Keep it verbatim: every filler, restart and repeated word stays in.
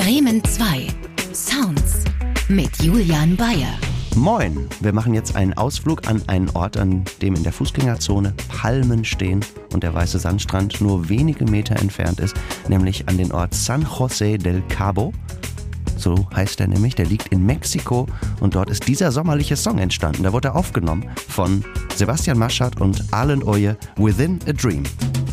Bremen zwei. Sounds mit Julian Bayer. Moin, wir machen jetzt einen Ausflug an einen Ort, an dem in der Fußgängerzone Palmen stehen und der weiße Sandstrand nur wenige Meter entfernt ist, nämlich an den Ort San José del Cabo. So heißt er nämlich, der liegt in Mexiko und dort ist dieser sommerliche Song entstanden. Da wurde er aufgenommen von Sebastian Maschert und Arlen Oye, Within a Dream.